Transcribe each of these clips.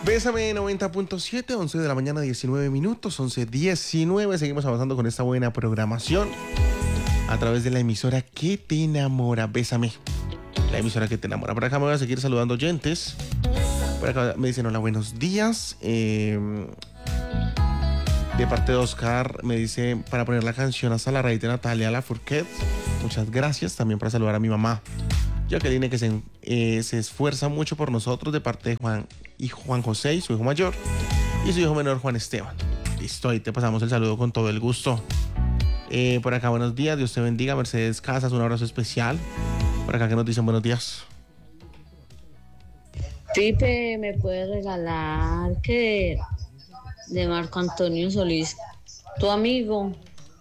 Bésame 90.7, 11 de la mañana, 19 minutos, 11:19. Seguimos avanzando con esta buena programación a través de la emisora que te enamora. Bésame, la emisora que te enamora. Por acá me voy a seguir saludando oyentes. Por acá me dicen hola, buenos días. De parte de Oscar me dice para poner la canción hasta la raíz de Natalia Lafourcade. Muchas gracias. También para saludar a mi mamá Jacqueline, que se esfuerza mucho por nosotros, de parte de Juan José, y su hijo mayor, y su hijo menor Juan Esteban. Listo, ahí te pasamos el saludo con todo el gusto. Por acá, buenos días, Dios te bendiga. Mercedes Casas, un abrazo especial. Por acá que nos dicen buenos días. Pipe, ¿me puedes regalar que de Marco Antonio Solís, tu amigo?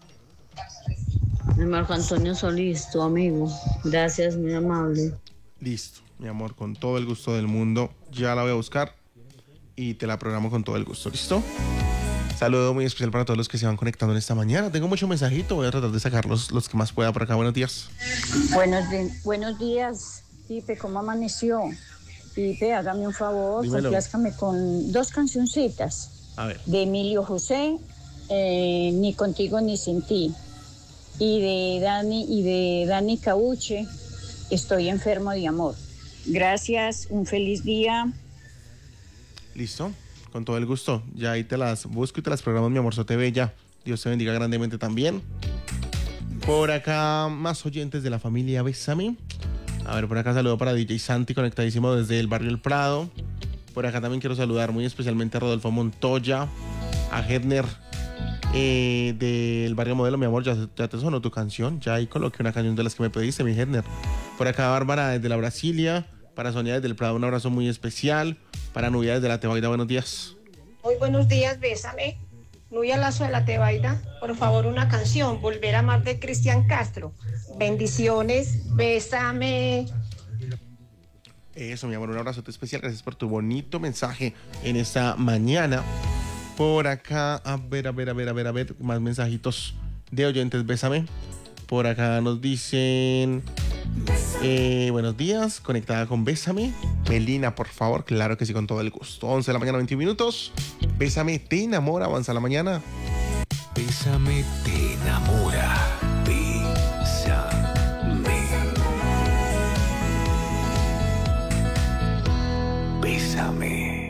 De Marco Antonio Solís, tu amigo. Gracias, muy amable. Listo, mi amor, con todo el gusto del mundo. Ya la voy a buscar y te la programo con todo el gusto. ¿Listo? Saludo muy especial para todos los que se van conectando en esta mañana. Tengo mucho mensajito, voy a tratar de sacar los que más pueda por acá. Buenos días. Buenos días, Pipe, ¿cómo amaneció? Pipe, hágame un favor, complázcame con 2 cancioncitas. A ver. De Emilio José, Ni contigo ni sin ti. Y de Dani Cauche, Estoy enfermo de amor. Gracias, un feliz día. Listo, con todo el gusto. Ya ahí te las busco y te las programo, mi amorzote bella. Dios te bendiga grandemente también. Por acá, más oyentes de la familia Bésame. A ver, por acá saludo para DJ Santi, conectadísimo desde el barrio El Prado. Por acá también quiero saludar muy especialmente a Rodolfo Montoya, a Hedner del barrio Modelo. Mi amor, ya te sonó tu canción. Ya ahí coloqué una canción de las que me pediste, mi Hedner. Por acá Bárbara desde la Brasilia. Para Sonia desde el Prado, un abrazo muy especial. Para Nubia desde la Tebaida, buenos días. Muy buenos días, Bésame. Nubia Lazo de la Tebaida, por favor, una canción, Volver a amar, de Cristian Castro. Bendiciones, Bésame. Eso, mi amor, un abrazo especial. Gracias por tu bonito mensaje en esta mañana. Por acá, a ver, más mensajitos de oyentes, Bésame. Por acá nos dicen buenos días, conectada con Bésame. Melina, por favor, claro que sí, con todo el gusto. 11 de la mañana, 21 minutos. Bésame, te enamora, avanza la mañana. Bésame, te enamora. Bésame. Bésame.